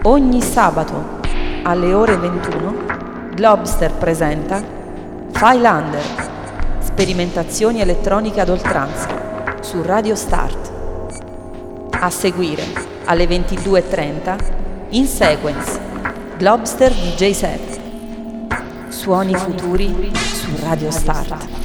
Ogni sabato alle ore 21 Globster presenta Phylander, sperimentazioni elettroniche ad oltranza su Radio Start. A seguire alle 22:30 In Sequence Globster DJ Set. Suoni futuri su Radio Start.